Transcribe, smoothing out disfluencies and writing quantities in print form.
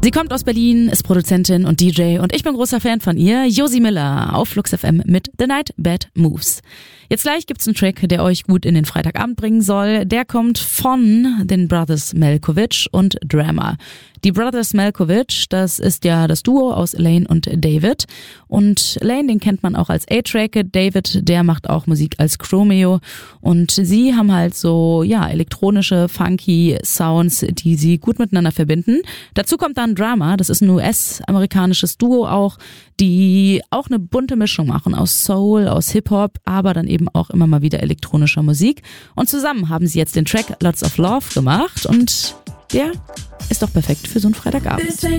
Sie kommt aus Berlin, ist Produzentin und DJ und ich bin großer Fan von ihr, Josie Miller auf Flux FM mit The Night Bad Moves. Jetzt gleich gibt's einen Track, der euch gut in den Freitagabend bringen soll. Der kommt von den Brothers Malkovich und Drama. Die Brothers Malkovich, das ist ja das Duo aus Elaine und David. Und Elaine, den kennt man auch als A-Track. David, der macht auch Musik als Chromeo. Und sie haben halt so, ja, elektronische, funky Sounds, die sie gut miteinander verbinden. Dazu kommt dann Drama, das ist ein US-amerikanisches Duo auch, die auch eine bunte Mischung machen aus Soul, aus Hip-Hop, aber dann eben auch immer mal wieder elektronischer Musik. Und zusammen haben sie jetzt den Track Lots of Love gemacht und der ist doch perfekt für so einen Freitagabend.